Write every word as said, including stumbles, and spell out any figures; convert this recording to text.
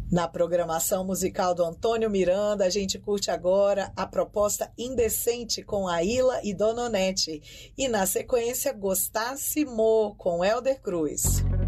Na programação musical do Antônio Miranda, a gente curte agora a proposta Indecente com Aila e Dona Onete. E na sequência, Gostasse Mo com Hélder Cruz.